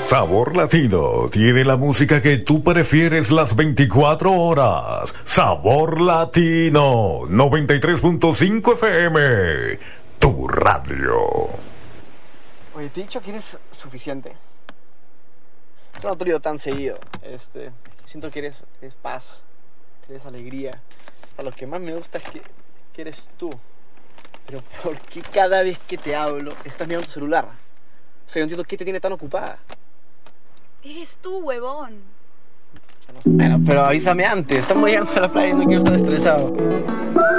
Sabor Latino tiene la música que tú prefieres las 24 horas. Sabor Latino 93.5 FM, tu radio. Oye, te he dicho que eres suficiente. Yo no te lo digo tan seguido. Siento que eres paz, que eres alegría. O sea, lo que más me gusta es que eres tú. Pero ¿por qué cada vez que te hablo estás mirando tu celular? O sea, yo no entiendo qué te tiene tan ocupada. Eres tú, huevón. Bueno, pero avísame antes. Estamos llegando a la playa y no quiero estar estresado.